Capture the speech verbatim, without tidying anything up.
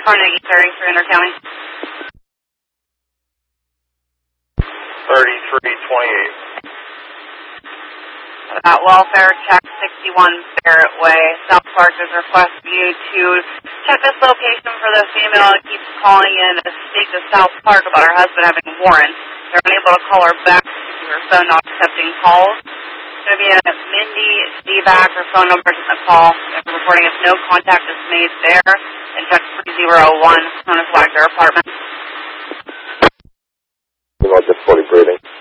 Carnegie thirty-three Hunter County. thirty-three twenty-eight. About welfare check sixty-one Barrett Way, South Park. There's a request for you to check this location for the female that keeps calling in to speak to South Park about her husband having warrants. They're unable to call her back due to her phone not accepting calls. It's going to be a Mindy Stevac. Her phone number doesn't call. They're reporting if no contact is made there. And check three zero one, known as Wagner Apartment. About this forty breathing.